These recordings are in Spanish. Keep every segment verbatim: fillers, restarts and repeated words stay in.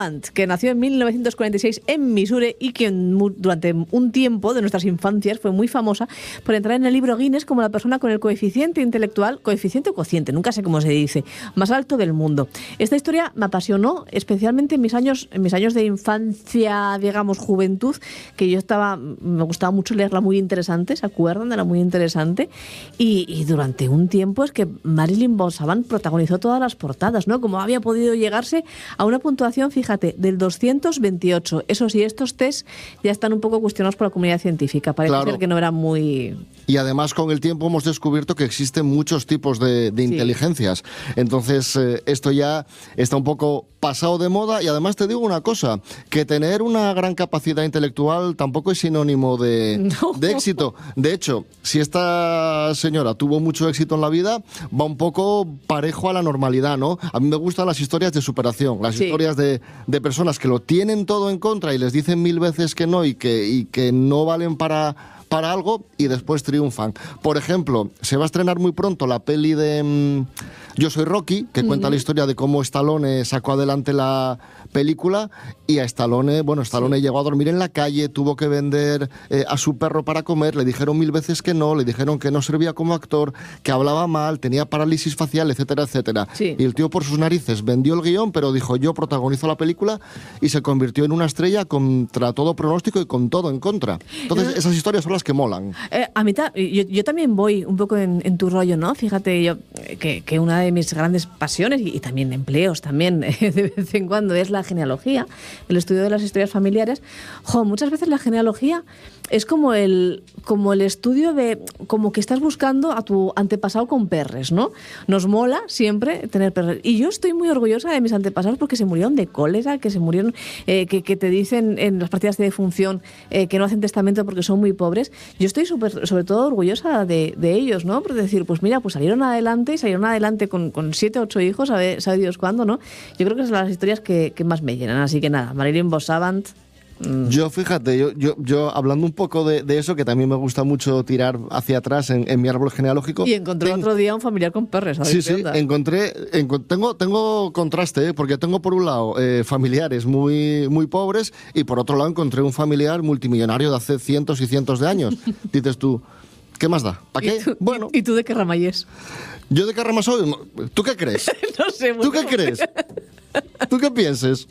que nació en mil novecientos cuarenta y seis en Missouri y que durante un tiempo de nuestras infancias fue muy famosa por entrar en el libro Guinness como la persona con el coeficiente intelectual, coeficiente o cociente, nunca sé cómo se dice, más alto del mundo. Esta historia me apasionó, especialmente en mis años, en mis años de infancia, digamos, juventud, que yo estaba, me gustaba mucho leerla, muy interesante, ¿se acuerdan? Era muy interesante. Y, y durante un tiempo es que Marilyn Bonsavan protagonizó todas las portadas, ¿no? Como había podido llegarse a una puntuación, fíjate, del doscientos veintiocho. Eso sí, estos test ya están un poco cuestionados por la comunidad científica. Parece claro. ser que no eran muy... Y además con el tiempo hemos descubierto que existen muchos tipos de, de sí. inteligencias. Entonces eh, esto ya está un poco pasado de moda y además te digo una cosa, que tener una gran capacidad intelectual tampoco es sinónimo de, no. de éxito. De hecho, si esta señora tuvo mucho éxito en la vida, va un poco parejo a la normalidad, ¿no? A mí me gustan las historias de superación, las sí. historias de, de personas que lo tienen todo en contra y les dicen mil veces que no y que, y que no valen para... para algo y después triunfan. Por ejemplo, se va a estrenar muy pronto la peli de mmm, Yo soy Rocky, que cuenta uh-huh. la historia de cómo Stallone sacó adelante la película y a Stallone, bueno, Stallone sí. llegó a dormir en la calle, tuvo que vender eh, a su perro para comer, le dijeron mil veces que no, le dijeron que no servía como actor, que hablaba mal, tenía parálisis facial, etcétera, etcétera. Sí. Y el tío por sus narices vendió el guión, pero dijo yo protagonizo la película y se convirtió en una estrella contra todo pronóstico y con todo en contra. Entonces, esas historias son las que molan. Eh, a mitad, yo, yo también voy un poco en, en tu rollo, ¿no? Fíjate, yo que, que una de mis grandes pasiones y, y también empleos también eh, de vez en cuando es la genealogía, el estudio de las historias familiares. Jo, muchas veces la genealogía es como el, como el estudio de, como que estás buscando a tu antepasado con perres, ¿no? Nos mola siempre tener perres. Y yo estoy muy orgullosa de mis antepasados porque se murieron de cólera, que se murieron, eh, que, que te dicen en las partidas de defunción eh, que no hacen testamento porque son muy pobres. Yo estoy super, sobre todo orgullosa de, de ellos, ¿no? Por decir, pues mira, pues salieron adelante y salieron adelante con, con siete, ocho hijos, sabe, sabe Dios cuándo, ¿no? Yo creo que son las historias que, que más me llenan. Así que nada, Marilyn Bonsavan. Mm. Yo, fíjate, yo, yo, yo hablando un poco de, de eso, que también me gusta mucho tirar hacia atrás en, en mi árbol genealógico. Y encontré ten... otro día un familiar con perres. Sí, sí, encontré, enco- tengo, tengo contraste, ¿eh? Porque tengo por un lado eh, familiares muy, muy pobres y por otro lado encontré un familiar multimillonario de hace cientos y cientos de años. Dices tú, ¿qué más da? ¿Para qué? ¿Y tú, bueno. ¿Y tú de qué rama es? Yo de qué rama soy. ¿Tú qué crees? No sé. ¿Tú qué crees? ¿Tú qué piensas?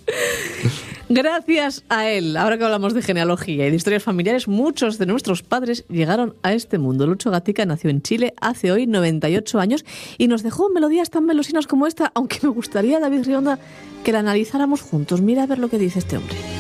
Gracias a él, ahora que hablamos de genealogía y de historias familiares, muchos de nuestros padres llegaron a este mundo. Lucho Gatica nació en Chile hace hoy noventa y ocho años y nos dejó melodías tan melosinas como esta, aunque me gustaría, David Rionda, que la analizáramos juntos. Mira a ver lo que dice este hombre.